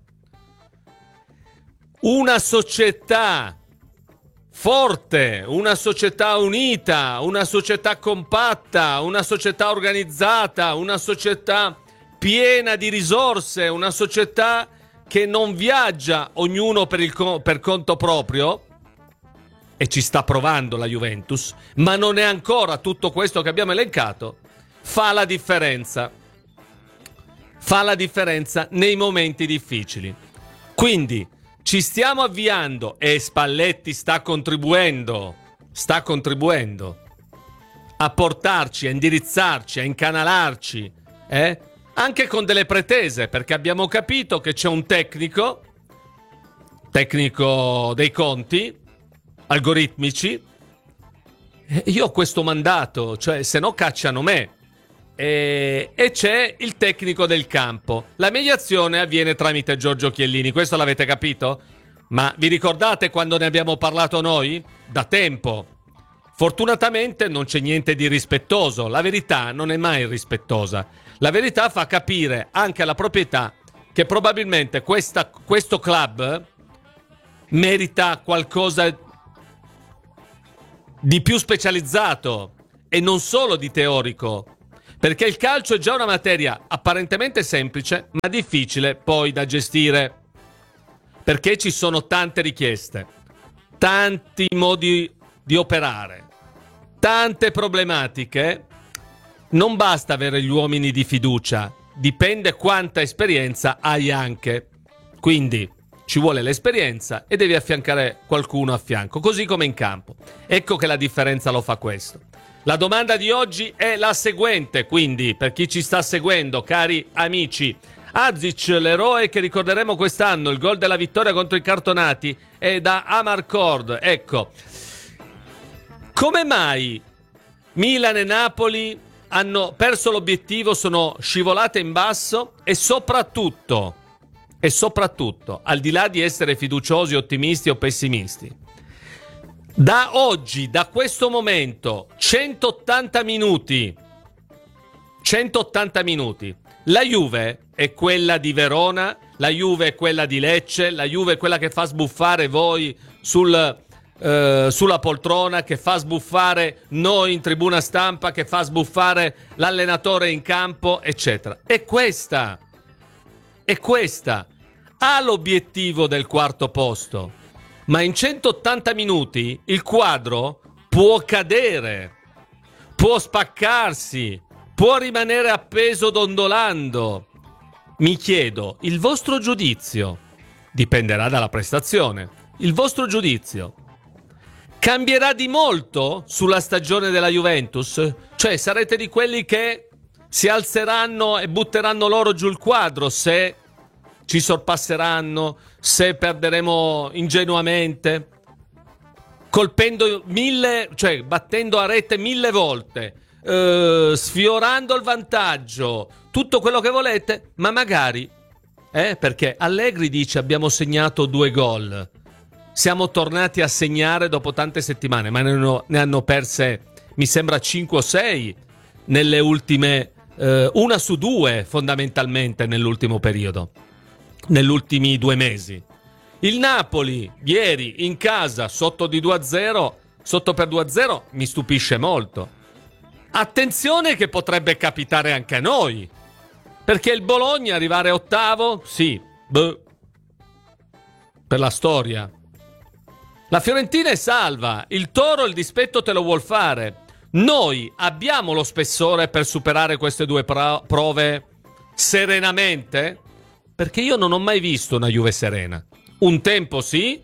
Una società forte, una società unita, una società compatta, una società organizzata, una società piena di risorse, una società che non viaggia ognuno per, il co- per conto proprio, e ci sta provando la Juventus, ma non è ancora tutto questo che abbiamo elencato, fa la differenza. Fa la differenza nei momenti difficili. Quindi ci stiamo avviando e Spalletti sta contribuendo, sta contribuendo a portarci, a indirizzarci, a incanalarci, eh? Anche con delle pretese, perché abbiamo capito che c'è un tecnico, tecnico dei conti, algoritmici, io ho questo mandato, cioè se no cacciano me, e, e c'è il tecnico del campo. La mediazione avviene tramite Giorgio Chiellini, questo l'avete capito? Ma vi ricordate quando ne abbiamo parlato noi? Da tempo. Fortunatamente non c'è niente di rispettoso, la verità non è mai rispettosa. La verità fa capire anche alla proprietà che probabilmente questa, questo club merita qualcosa di più specializzato e non solo di teorico, perché il calcio è già una materia apparentemente semplice ma difficile poi da gestire, perché ci sono tante richieste, tanti modi di operare, tante problematiche. Non basta avere gli uomini di fiducia, dipende quanta esperienza hai anche. Quindi ci vuole l'esperienza e devi affiancare qualcuno a fianco, così come in campo. Ecco che la differenza lo fa questo. La domanda di oggi è la seguente, quindi per chi ci sta seguendo, cari amici, Azic, l'eroe che ricorderemo quest'anno, il gol della vittoria contro i cartonati è da Amarcord. Ecco, come mai Milan e Napoli hanno perso l'obiettivo, sono scivolate in basso e soprattutto, e soprattutto, al di là di essere fiduciosi, ottimisti o pessimisti, da oggi, da questo momento, centottanta minuti, centottanta minuti, la Juve è quella di Verona, la Juve è quella di Lecce, la Juve è quella che fa sbuffare voi sul... Uh, sulla poltrona, che fa sbuffare noi in tribuna stampa, che fa sbuffare l'allenatore in campo, eccetera. E questa, è questa, ha l'obiettivo del quarto posto, ma in centottanta minuti il quadro può cadere, può spaccarsi, può rimanere appeso dondolando. Mi chiedo, il vostro giudizio dipenderà dalla prestazione, il vostro giudizio cambierà di molto sulla stagione della Juventus? Cioè sarete di quelli che si alzeranno e butteranno loro giù il quadro se ci sorpasseranno, se perderemo ingenuamente, colpendo mille, cioè battendo a rete mille volte, eh, sfiorando il vantaggio, tutto quello che volete, ma magari, eh, perché Allegri dice abbiamo segnato due gol. Siamo tornati a segnare dopo tante settimane, ma ne hanno, ne hanno perse, mi sembra, cinque o sei nelle ultime, eh, una su due fondamentalmente nell'ultimo periodo, negli ultimi due mesi. Il Napoli, ieri, in casa, sotto di due a zero, sotto per due a zero, mi stupisce molto. Attenzione che potrebbe capitare anche a noi, perché il Bologna arrivare ottavo, sì, beh, per la storia. La Fiorentina è salva, il Toro il dispetto te lo vuol fare. Noi abbiamo lo spessore per superare queste due pro- prove serenamente? Perché io non ho mai visto una Juve serena. Un tempo sì,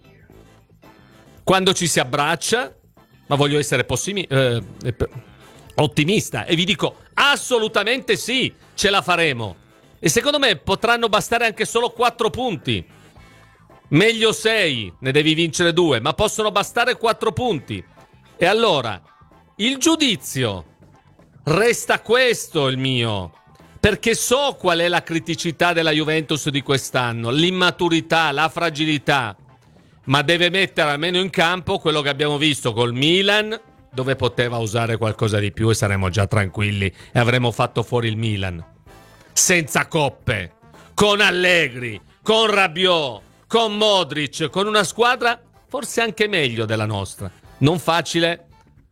quando ci si abbraccia, ma voglio essere possimi- eh, ottimista e vi dico assolutamente sì, ce la faremo. E secondo me potranno bastare anche solo quattro punti. Meglio sei, ne devi vincere due, ma possono bastare quattro punti. E allora, il giudizio resta questo il mio, perché so qual è la criticità della Juventus di quest'anno, l'immaturità, la fragilità, ma deve mettere almeno in campo quello che abbiamo visto col Milan, dove poteva usare qualcosa di più e saremmo già tranquilli e avremmo fatto fuori il Milan. Senza coppe, con Allegri, con Rabiot, con Modric, con una squadra forse anche meglio della nostra, non facile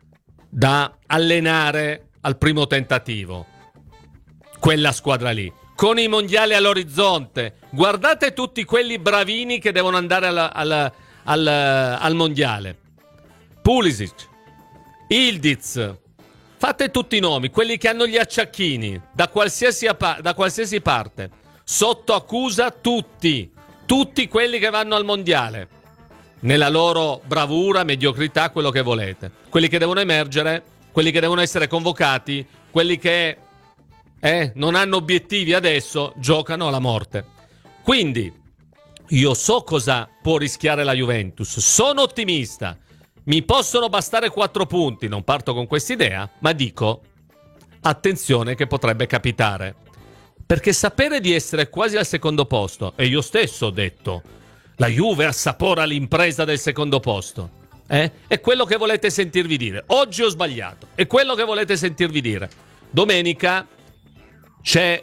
da allenare al primo tentativo, quella squadra lì. con i mondiali all'orizzonte. Guardate tutti quelli bravini che devono andare al, al, al, al mondiale. Pulisic, Ildiz, fate tutti i nomi, quelli che hanno gli acciacchini da qualsiasi, da qualsiasi parte, sotto accusa tutti, tutti quelli che vanno al mondiale, nella loro bravura, mediocrità, quello che volete. Quelli che devono emergere, quelli che devono essere convocati, quelli che eh, non hanno obiettivi adesso, giocano alla morte. Quindi io so cosa può rischiare la Juventus, sono ottimista. Mi possono bastare quattro punti, non parto con quest'idea, ma dico, attenzione che potrebbe capitare. Perché sapere di essere quasi al secondo posto, e io stesso ho detto, la Juve assapora l'impresa del secondo posto, eh? È quello che volete sentirvi dire. Oggi ho sbagliato, è quello che volete sentirvi dire. Domenica c'è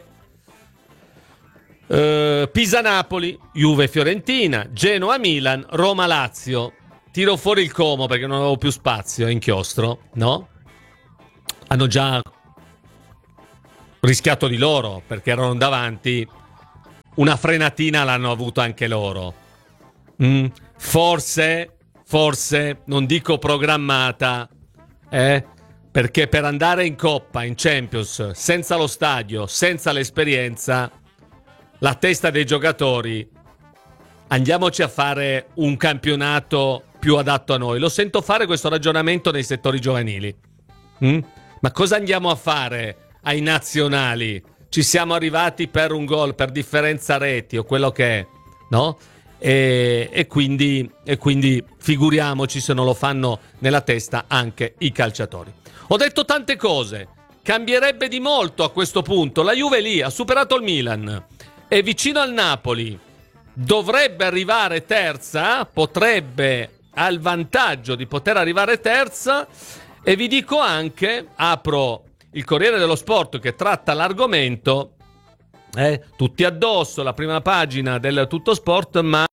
eh, Pisa-Napoli, Juve-Fiorentina, Genoa-Milan, Roma-Lazio. Tiro fuori il Como perché non avevo più spazio a inchiostro, no? Hanno già rischiato di loro perché erano davanti. Una frenatina l'hanno avuto anche loro. Mm, forse, forse, non dico programmata, eh? Perché per andare in Coppa, in Champions, senza lo stadio, senza l'esperienza, la testa dei giocatori, andiamoci a fare un campionato più adatto a noi. Lo sento fare questo ragionamento nei settori giovanili. Mm? Ma cosa andiamo a fare ai nazionali? Ci siamo arrivati per un gol, per differenza reti o quello che è, no? E, e, quindi, e quindi figuriamoci se non lo fanno nella testa anche i calciatori. Ho detto tante cose, cambierebbe di molto a questo punto. La Juve lì ha superato il Milan, è vicino al Napoli, dovrebbe arrivare terza, potrebbe al vantaggio di poter arrivare terza. E vi dico anche, apro il Corriere dello Sport che tratta l'argomento, eh, tutti addosso, la prima pagina del Tutto Sport, ma,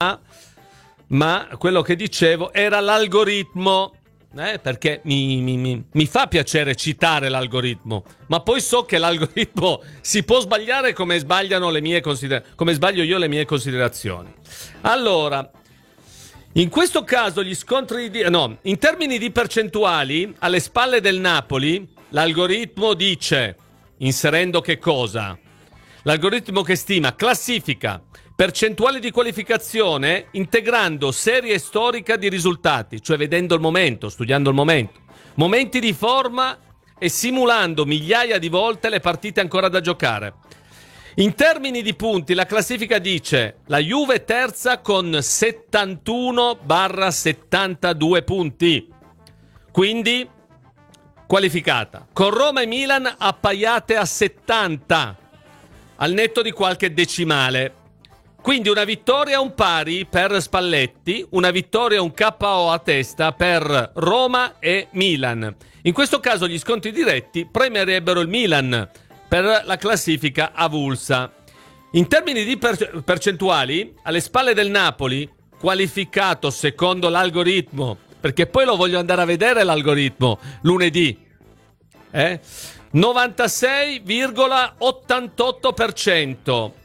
ma quello che dicevo era l'algoritmo, eh, perché mi, mi, mi, mi fa piacere citare l'algoritmo, ma poi so che l'algoritmo si può sbagliare come sbagliano le mie consider- come sbaglio io le mie considerazioni. Allora, in questo caso gli scontri di, no, in termini di percentuali alle spalle del Napoli, l'algoritmo dice, inserendo che cosa? L'algoritmo che stima classifica, percentuali di qualificazione, integrando serie storica di risultati, cioè vedendo il momento, studiando il momento, momenti di forma e simulando migliaia di volte le partite ancora da giocare. In termini di punti, la classifica dice la Juve terza con settantuno settantadue punti, quindi qualificata, con Roma e Milan appaiate a settanta, al netto di qualche decimale. Quindi una vittoria e un pari per Spalletti, una vittoria e un K O a testa per Roma e Milan. In questo caso gli scontri diretti premierebbero il Milan per la classifica avulsa. In termini di per- percentuali, alle spalle del Napoli, qualificato secondo l'algoritmo, perché poi lo voglio andare a vedere l'algoritmo lunedì, eh? novantasei virgola ottantotto per cento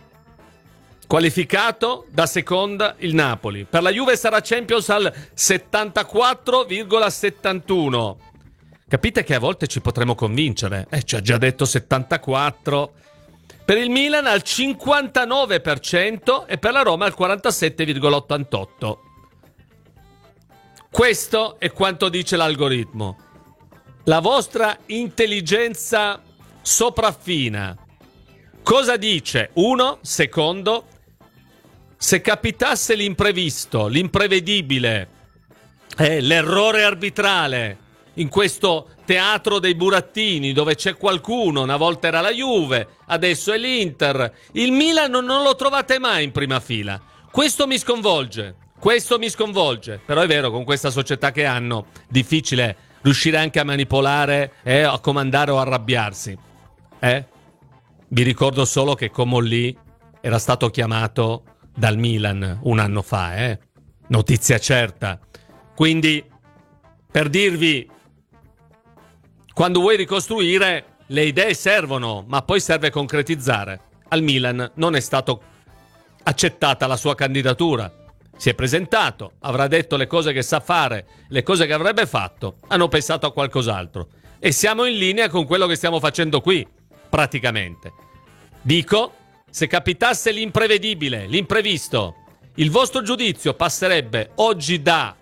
qualificato da seconda il Napoli. Per la Juve sarà Champions al settantaquattro virgola settantuno. Capite che a volte ci potremo convincere, eh, ci ha già detto settantaquattro. Per il Milan al cinquantanove per cento e per la Roma al quarantasette virgola ottantotto. Questo è quanto dice l'algoritmo. La vostra intelligenza sopraffina cosa dice? Uno, secondo, se capitasse l'imprevisto, l'imprevedibile, eh, l'errore arbitrale in questo teatro dei burattini dove c'è qualcuno, una volta era la Juve, adesso è l'Inter, il Milan non lo trovate mai in prima fila. Questo mi sconvolge, questo mi sconvolge, però è vero, con questa società che hanno, difficile riuscire anche a manipolare, eh, a comandare o arrabbiarsi. Eh? Vi ricordo solo che Comolli era stato chiamato dal Milan un anno fa, eh? Notizia certa. Quindi, per dirvi, quando vuoi ricostruire, le idee servono, ma poi serve concretizzare. al Milan non è stato accettata la sua candidatura. Si è presentato, avrà detto le cose che sa fare, le cose che avrebbe fatto, hanno pensato a qualcos'altro. E siamo in linea con quello che stiamo facendo qui, praticamente. Dico, se capitasse l'imprevedibile, l'imprevisto, il vostro giudizio passerebbe oggi da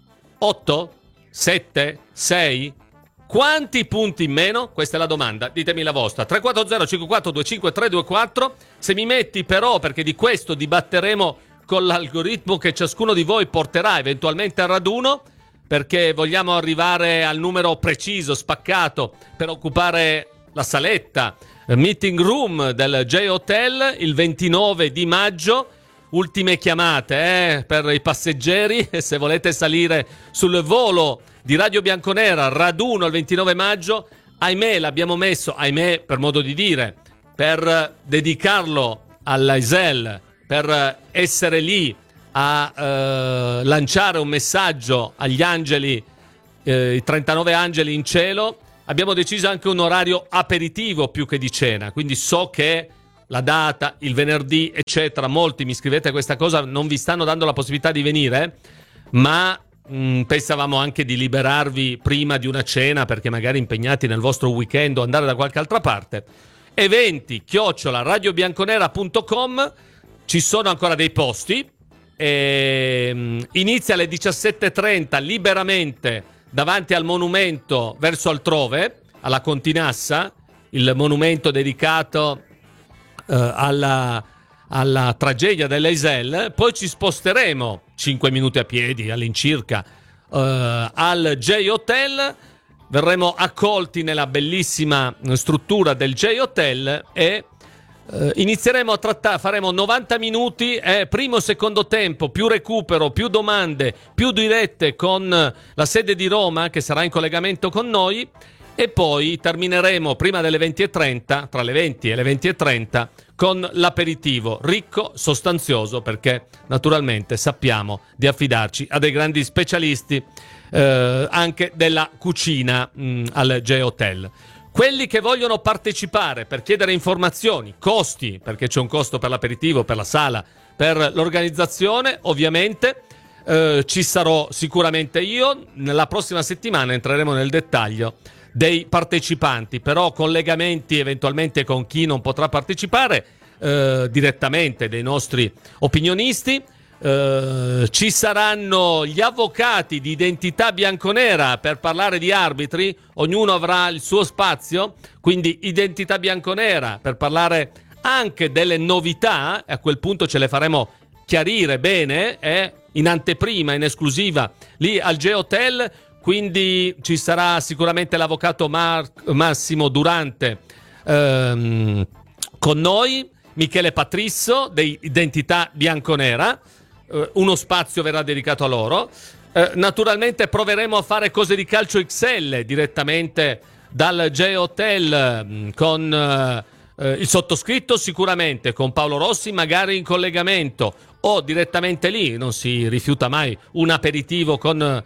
otto, sette, sei? Quanti punti in meno? Questa è la domanda, ditemi la vostra. tre quattro zero cinque quattro due cinque tre due quattro. Se mi metti però, perché di questo dibatteremo con l'algoritmo che ciascuno di voi porterà eventualmente al raduno, perché vogliamo arrivare al numero preciso, spaccato, per occupare la saletta, meeting room del J-Hotel il ventinove di maggio. Ultime chiamate eh, per i passeggeri, se volete salire sul volo di Radio Bianconera, raduno il ventinove maggio. Ahimè, l'abbiamo messo, ahimè per modo di dire, per dedicarlo all'A I S E L, per essere lì a eh, lanciare un messaggio agli angeli, eh, i trentanove angeli in cielo. Abbiamo deciso anche un orario aperitivo più che di cena, quindi so che la data, il venerdì, eccetera, molti mi scrivete questa cosa, non vi stanno dando la possibilità di venire, ma mh, pensavamo anche di liberarvi prima di una cena, perché magari impegnati nel vostro weekend o andare da qualche altra parte. Eventi chiocciola radiobianconera punto com, ci sono ancora dei posti, e, mh, inizia alle diciassette e trenta liberamente davanti al monumento verso altrove, alla Continassa, il monumento dedicato Uh, alla, alla tragedia dell'A I S E L. Poi ci sposteremo cinque minuti a piedi all'incirca uh, al J-Hotel, verremo accolti nella bellissima struttura del J-Hotel e uh, inizieremo a trattare, faremo novanta minuti, eh, primo secondo tempo, più recupero, più domande, più dirette con la sede di Roma che sarà in collegamento con noi. E poi termineremo prima delle venti e trenta, tra le venti e le venti e trenta, con l'aperitivo ricco, sostanzioso, perché naturalmente sappiamo di affidarci a dei grandi specialisti eh, anche della cucina mh, al J-Hotel. Quelli che vogliono partecipare per chiedere informazioni, costi, perché c'è un costo per l'aperitivo, per la sala, per l'organizzazione, ovviamente eh, ci sarò sicuramente io. Nella prossima settimana entreremo nel dettaglio dei partecipanti, però collegamenti eventualmente con chi non potrà partecipare eh, direttamente, dei nostri opinionisti. Eh, ci saranno gli avvocati di Identità Bianconera per parlare di arbitri, ognuno avrà il suo spazio, quindi Identità Bianconera per parlare anche delle novità, e a quel punto ce le faremo chiarire bene, eh, in anteprima, in esclusiva, lì al J-Hotel. Quindi ci sarà sicuramente l'avvocato Mar- Massimo Durante ehm, con noi, Michele Patrisso di Identità Bianconera, eh, uno spazio verrà dedicato a loro. Eh, naturalmente proveremo a fare cose di calcio X L direttamente dal J-Hotel mh, con eh, il sottoscritto, sicuramente con Paolo Rossi, magari in collegamento o direttamente lì, non si rifiuta mai un aperitivo con...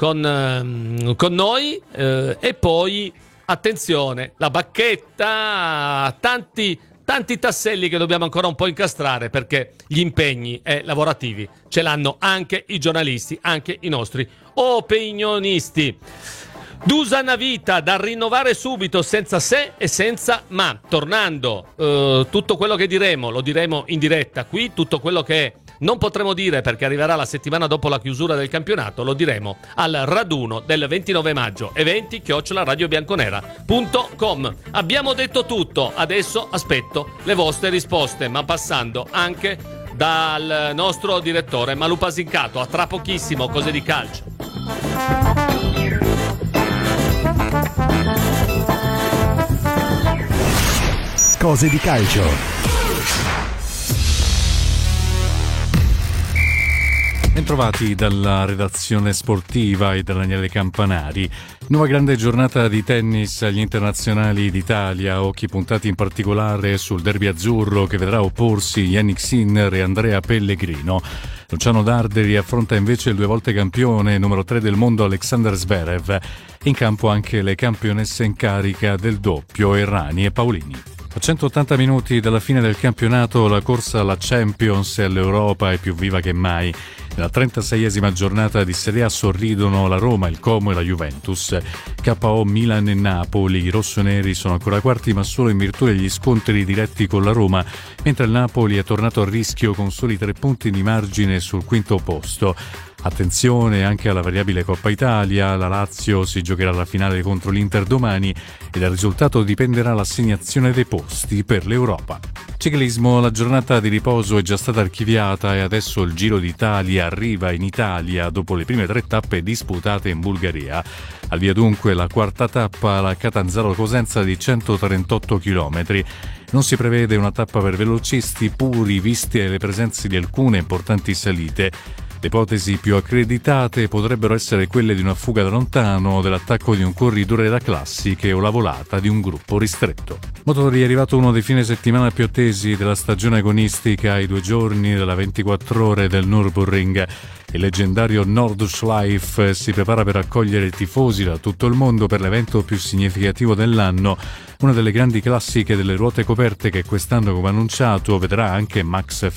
Con, con noi eh, e poi attenzione, la bacchetta, tanti, tanti tasselli che dobbiamo ancora un po' incastrare, perché gli impegni eh, lavorativi ce l'hanno anche i giornalisti, anche i nostri opinionisti. Dusan Vita da rinnovare subito, senza se e senza ma. Tornando, eh, tutto quello che diremo lo diremo in diretta qui, tutto quello che non potremo dire perché arriverà la settimana dopo la chiusura del campionato, lo diremo al raduno del ventinove maggio, eventi chiocciola radiobianconera punto com. Abbiamo detto tutto, adesso aspetto le vostre risposte, ma passando anche dal nostro direttore Malù Pasincato. A tra pochissimo, cose di calcio. Cose di calcio. Bentrovati dalla redazione sportiva e da Daniele Campanari. Nuova grande giornata di tennis agli internazionali d'Italia, occhi puntati in particolare sul derby azzurro che vedrà opporsi Jannik Sinner e Andrea Pellegrino. Luciano Darderi affronta invece il due volte campione, numero tre del mondo Alexander Zverev. In campo anche le campionesse in carica del doppio Errani e Paolini. A centottanta minuti dalla fine del campionato, la corsa alla Champions e all'Europa è più viva che mai. Nella trentaseiesima giornata di Serie A sorridono la Roma, il Como e la Juventus. K O Milan e Napoli, i rossoneri sono ancora quarti ma solo in virtù degli scontri diretti con la Roma, mentre il Napoli è tornato a rischio con soli tre punti di margine sul quinto posto. Attenzione anche alla variabile Coppa Italia, la Lazio si giocherà la finale contro l'Inter domani e dal risultato dipenderà l'assegnazione dei posti per l'Europa. Ciclismo, la giornata di riposo è già stata archiviata e adesso il Giro d'Italia arriva in Italia dopo le prime tre tappe disputate in Bulgaria. Al via dunque la quarta tappa, la Catanzaro-Cosenza di centotrentotto chilometri. Non si prevede una tappa per velocisti puri, viste le presenze di alcune importanti salite. Le ipotesi più accreditate potrebbero essere quelle di una fuga da lontano, dell'attacco di un corridore da classiche o la volata di un gruppo ristretto. Motori, è arrivato uno dei fine settimana più attesi della stagione agonistica, i due giorni della ventiquattro ore del Nürburgring. Il leggendario Nordschleife si prepara per accogliere i tifosi da tutto il mondo per l'evento più significativo dell'anno. Una delle grandi classiche delle ruote coperte che quest'anno, come annunciato, vedrà anche Max